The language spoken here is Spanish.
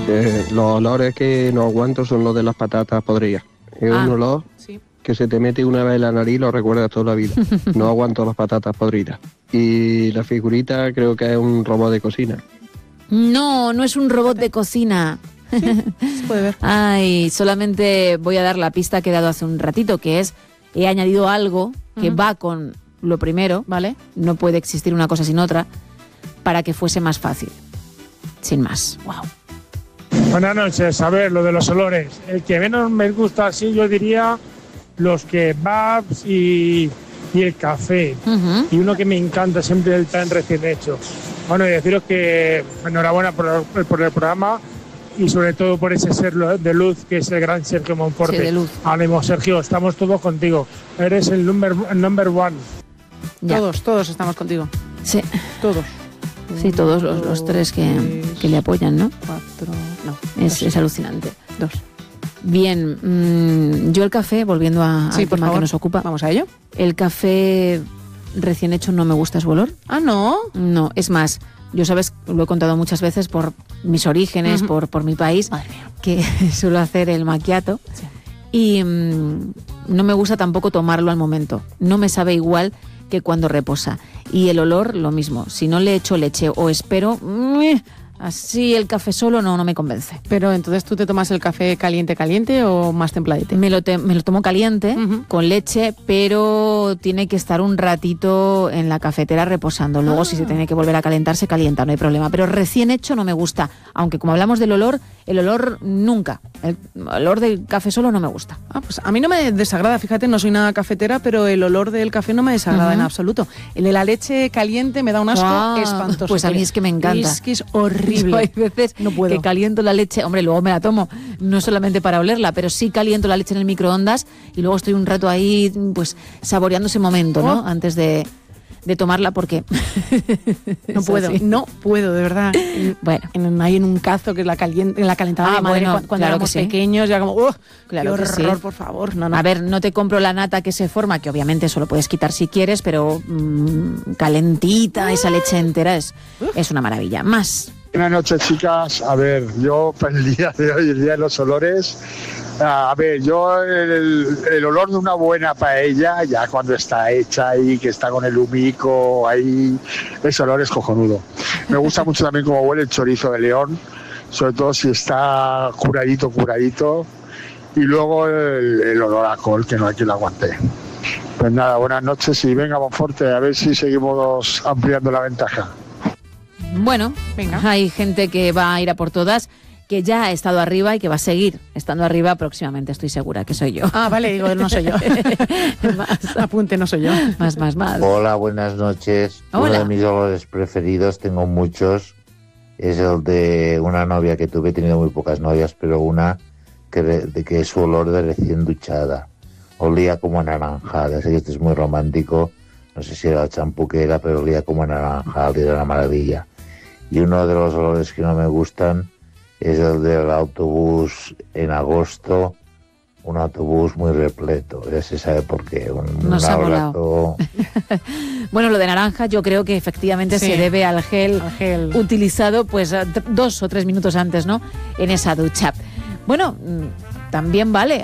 Los olores que no aguanto son los de las patatas podridas. Es un olor que se te mete una vez en la nariz y lo recuerdas toda la vida. No aguanto las patatas podridas. Y la figurita creo que es un robot de cocina. No, no es un robot de cocina. Sí, se puede ver. Ay, solamente voy a dar la pista que he dado hace un ratito, que es, he añadido algo que va con lo primero, ¿vale? No puede existir una cosa sin otra, para que fuese más fácil. Sin más. Wow. Buenas noches. A ver, lo de los olores. El que menos me gusta, así yo diría, los kebabs y el café. Y uno que me encanta siempre es el pan recién hecho. Bueno, y deciros que enhorabuena por el programa y sobre todo por ese ser de luz que es el gran Sergio Monforte. Sí, de luz. Ánimo, Sergio, estamos todos contigo. Eres el number one. Ya. Todos estamos contigo. Sí. Todos. Sí, todos los tres que le apoyan, ¿no? 4, no. Es alucinante. 2. Bien, yo el café, volviendo al tema que nos ocupa. Vamos a ello. El café recién hecho no me gusta su olor. Ah, ¿no? No, es más, yo sabes, lo he contado muchas veces por mis orígenes, por mi país, que suelo hacer el macchiato. Sí. Y no me gusta tampoco tomarlo al momento. No me sabe igual que cuando reposa. Y el olor, lo mismo. Si no le echo leche o espero, así el café solo no me convence. Pero entonces, ¿tú te tomas el café caliente o más templadito? Me lo tomo caliente, con leche, pero tiene que estar un ratito en la cafetera reposando. Luego, si se tiene que volver a calentar, se calienta, no hay problema. Pero recién hecho no me gusta. Aunque como hablamos del olor, el olor nunca. El olor del café solo no me gusta. Ah, pues a mí no me desagrada, fíjate, no soy nada cafetera, pero el olor del café no me desagrada en absoluto. El de la leche caliente me da un asco espantoso. Pues a mí es que me encanta. Es que es horrible. Yo hay veces no puedo. que caliento la leche, hombre, luego me la tomo, no solamente para olerla, pero sí caliento la leche en el microondas y luego estoy un rato ahí, pues, saboreando ese momento, ¿no? Antes de tomarla, porque no puedo, de verdad. Bueno, hay en un cazo que es la calentada de mi madre cuando claro éramos pequeños, ya como, claro, qué que horror, sí. por favor. No. A ver, no te compro la nata que se forma, que obviamente eso lo puedes quitar si quieres, pero calentita, esa leche entera es una maravilla. Más. Buenas noches, chicas. A ver, yo para el día de hoy, el día de los olores, a ver, yo el olor de una buena paella, ya cuando está hecha ahí, que está con el humico ahí, ese olor es cojonudo. Me gusta mucho también cómo huele el chorizo de León, sobre todo si está curadito. Y luego el olor a col, que no hay quien lo aguante. Pues nada, buenas noches y venga, Monforte, a ver si seguimos ampliando la ventaja. Bueno, venga. Hay gente que va a ir a por todas, que ya ha estado arriba y que va a seguir estando arriba próximamente, estoy segura que soy yo. Ah, vale, digo, no soy yo. Apunte, no soy yo. Más. Hola, buenas noches. Hola. Uno de mis olores preferidos, tengo muchos, es el de una novia que tuve, he tenido muy pocas novias, pero una que es su olor de recién duchada. Olía como a naranjada, sé que esto es muy romántico, no sé si era el champú que era, pero olía como a naranjada, era una maravilla. Y uno de los olores que no me gustan es el del autobús en agosto, un autobús muy repleto, ya se sabe por qué. Nos ha volado. Bueno, lo de naranja yo creo que efectivamente se debe al gel utilizado pues 2 o 3 minutos antes, ¿no? En esa ducha. Bueno, también vale